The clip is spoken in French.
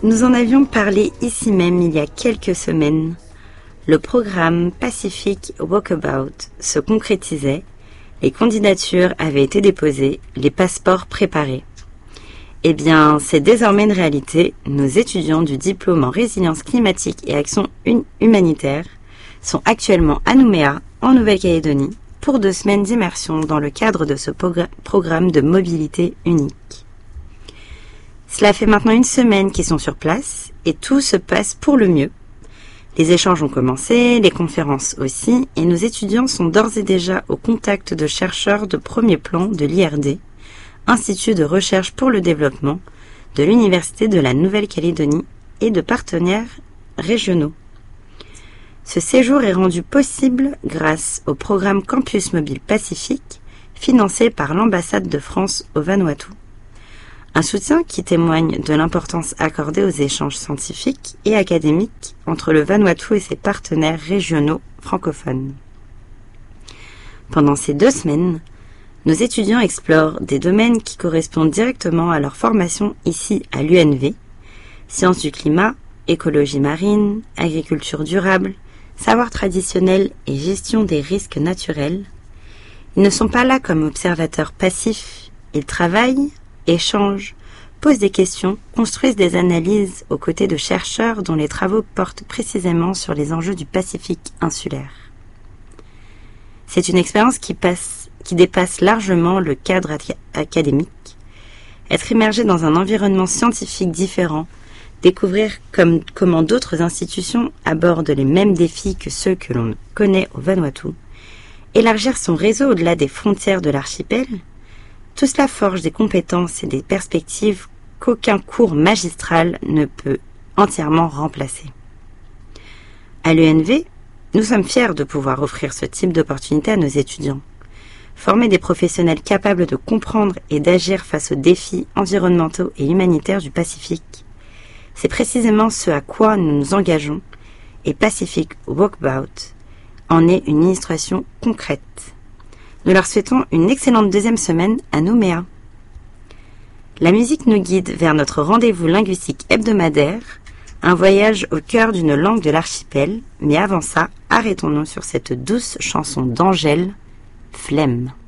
Nous en avions parlé ici même il y a quelques semaines. Le programme Pacific Walkabout se concrétisait, les candidatures avaient été déposées, les passeports préparés. Eh bien, c'est désormais une réalité. Nos étudiants du diplôme en résilience climatique et action humanitaire sont actuellement à Nouméa, en Nouvelle-Calédonie, pour 2 semaines d'immersion dans le cadre de ce programme de mobilité unique. Cela fait maintenant 1 semaine qu'ils sont sur place et tout se passe pour le mieux. Les échanges ont commencé, les conférences aussi, et nos étudiants sont d'ores et déjà au contact de chercheurs de premier plan de l'IRD, Institut de recherche pour le développement, de l'Université de la Nouvelle-Calédonie et de partenaires régionaux. Ce séjour est rendu possible grâce au programme Campus Mobile Pacifique, financé par l'ambassade de France au Vanuatu. Un soutien qui témoigne de l'importance accordée aux échanges scientifiques et académiques entre le Vanuatu et ses partenaires régionaux francophones. Pendant ces 2 semaines, nos étudiants explorent des domaines qui correspondent directement à leur formation ici à l'UNV, sciences du climat, écologie marine, agriculture durable, savoir traditionnel et gestion des risques naturels. Ils ne sont pas là comme observateurs passifs, ils travaillent, échangent, posent des questions, construisent des analyses aux côtés de chercheurs dont les travaux portent précisément sur les enjeux du Pacifique insulaire. C'est une expérience qui dépasse largement le cadre académique. Être immergé dans un environnement scientifique différent, découvrir comment d'autres institutions abordent les mêmes défis que ceux que l'on connaît au Vanuatu, élargir son réseau au-delà des frontières de l'archipel, tout cela forge des compétences et des perspectives qu'aucun cours magistral ne peut entièrement remplacer. À l'UNV, nous sommes fiers de pouvoir offrir ce type d'opportunité à nos étudiants. Former des professionnels capables de comprendre et d'agir face aux défis environnementaux et humanitaires du Pacifique, c'est précisément ce à quoi nous nous engageons, et Pacific Walkabout en est une illustration concrète. Nous leur souhaitons une excellente 2e semaine à Nouméa. La musique nous guide vers notre rendez-vous linguistique hebdomadaire, un voyage au cœur d'une langue de l'archipel, mais avant ça, arrêtons-nous sur cette douce chanson d'Angèle, Flemme.